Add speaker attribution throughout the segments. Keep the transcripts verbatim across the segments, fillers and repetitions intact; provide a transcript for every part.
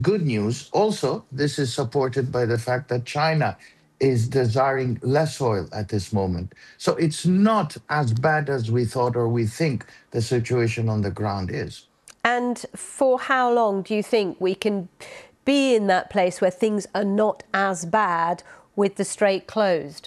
Speaker 1: good news. Also, this is supported by the fact that China is desiring less oil at this moment. So it's not as bad as we thought or we think the situation on the ground is.
Speaker 2: And for how long do you think we can be in that place where things are not as bad with the strait closed?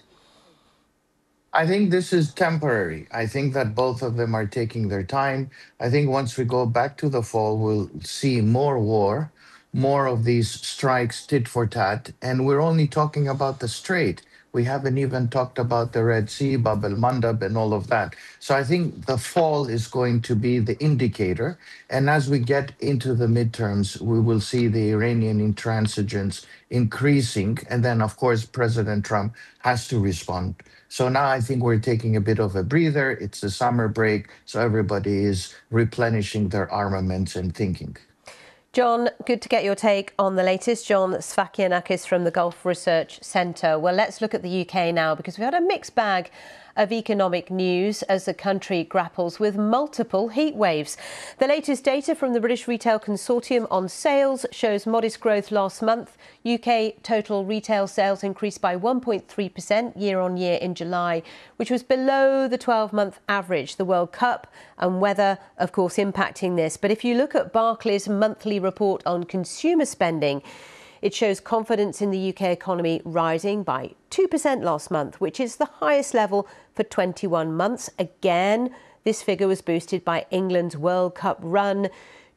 Speaker 1: I think this is temporary. I think that both of them are taking their time. I think once we go back to the fall, we'll see more war, more of these strikes tit for tat. And we're only talking about the strait. We haven't even talked about the Red Sea, Bab el Mandab, and all of that. So I think the fall is going to be the indicator. And as we get into the midterms, we will see the Iranian intransigence increasing. And then, of course, President Trump has to respond. So now I think we're taking a bit of a breather. It's the summer break, so everybody is replenishing their armaments and thinking.
Speaker 2: John, good to get your take on the latest. John Sfakianakis from the Gulf Research Centre. Well, let's look at the U K now, because we've had a mixed bag of economic news as the country grapples with multiple heat waves. The latest data from the British Retail Consortium on sales shows modest growth last month. U K total retail sales increased by one point three percent year on year in July, which was below the twelve-month average. The World Cup and weather, of course, impacting this. But if you look at Barclays' monthly report on consumer spending, it shows confidence in the U K economy rising by two percent last month, which is the highest level for twenty-one months. Again, this figure was boosted by England's World Cup run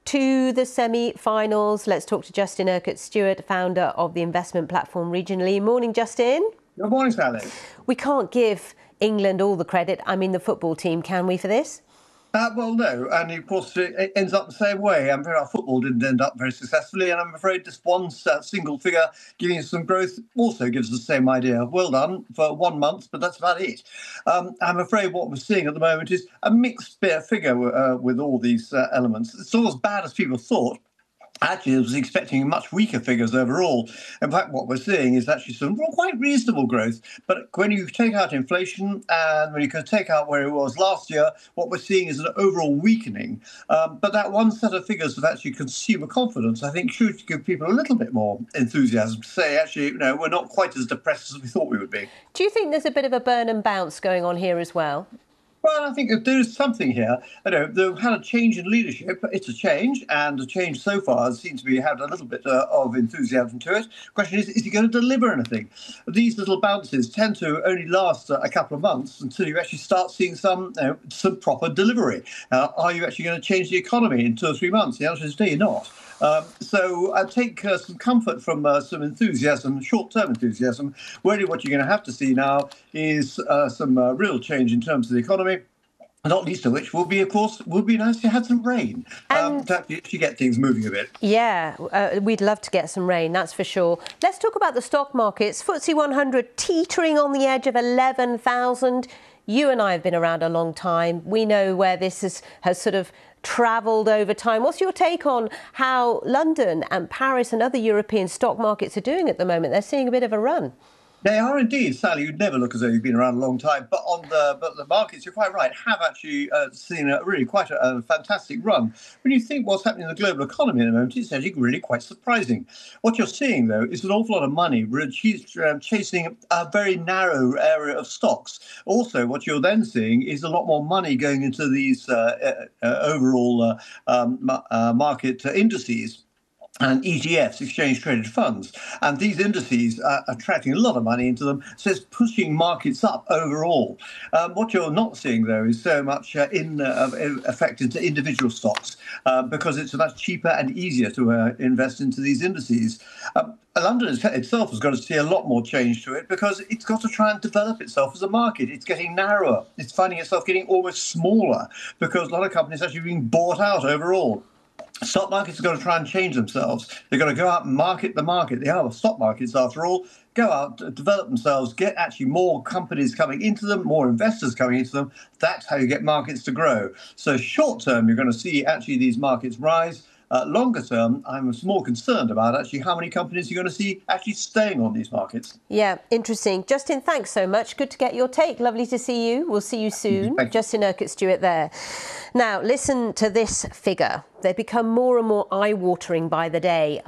Speaker 2: to the semi-finals. Let's talk to Justin Urquhart-Stewart, founder of the investment platform Regionally. Morning, Justin.
Speaker 3: Good morning, Sally.
Speaker 2: We can't give England all the credit, I mean the football team, can we, for this?
Speaker 3: Uh, well, no, and of course it ends up the same way. I'm afraid our football didn't end up very successfully, and I'm afraid just one uh, single figure giving us some growth also gives us the same idea. Well done for one month, but that's about it. Um, I'm afraid what we're seeing at the moment is a mixed figure uh, with all these uh, elements. It's not as bad as people thought. Actually, I was expecting much weaker figures overall. In fact, what we're seeing is actually some quite reasonable growth. But when you take out inflation and when you can take out where it was last year, what we're seeing is an overall weakening. Um, but that one set of figures of actually consumer confidence, I think, should give people a little bit more enthusiasm to say, actually, you know, we're not quite as depressed as we thought we would be.
Speaker 2: Do you think there's a bit of a burn and bounce going on here as well?
Speaker 3: Well, I think that there is something here. You know, they've had a change in leadership. It's a change, and the change so far seems to be had a little bit uh, of enthusiasm to it. The question is, is he going to deliver anything? These little bounces tend to only last uh, a couple of months until you actually start seeing some, you know, some proper delivery. Uh, are you actually going to change the economy in two or three months? The answer is no, you're not. Um, so I take uh, some comfort from uh, some enthusiasm, short-term enthusiasm. Really what you're going to have to see now is uh, some uh, real change in terms of the economy. Not least of which will be, of course, would be nice to have some rain um, to actually get things moving a bit.
Speaker 2: Yeah, uh, we'd love to get some rain, that's for sure. Let's talk about the stock markets. F T S E one hundred teetering on the edge of eleven thousand. You and I have been around a long time. We know where this is, has sort of travelled over time. What's your take on how London and Paris and other European stock markets are doing at the moment? They're seeing a bit of a run.
Speaker 3: They are indeed, Sally. You'd never look as though you've been around a long time, but on the but the markets, you're quite right, have actually uh, seen a really quite a, a fantastic run. When you think what's happening in the global economy at the moment, it's actually really quite surprising. What you're seeing, though, is an awful lot of money chasing a very narrow area of stocks. Also, what you're then seeing is a lot more money going into these uh, uh, overall uh, um, uh, market uh, indices and E T Fs, exchange-traded funds. And these indices are attracting a lot of money into them, so it's pushing markets up overall. Um, what you're not seeing, though, is so much uh, in uh, effect into individual stocks, uh, because it's much cheaper and easier to uh, invest into these indices. Um, London itself has got to see a lot more change to it because it's got to try and develop itself as a market. It's getting narrower. It's finding itself getting almost smaller because a lot of companies are actually being bought out overall. Stock markets are going to try and change themselves. They're going to go out and market the market. They are stock markets, after all. Go out, develop themselves, get actually more companies coming into them, more investors coming into them. That's how you get markets to grow. So short term, you're going to see actually these markets rise. Uh, longer term, I'm more concerned about actually how many companies you're going to see actually staying on these markets.
Speaker 2: Yeah, interesting. Justin, thanks so much. Good to get your take. Lovely to see you. We'll see you soon.
Speaker 3: Thank you.
Speaker 2: Justin Urquhart-Stewart there. Now, listen to this figure. They become more and more eye-watering by the day.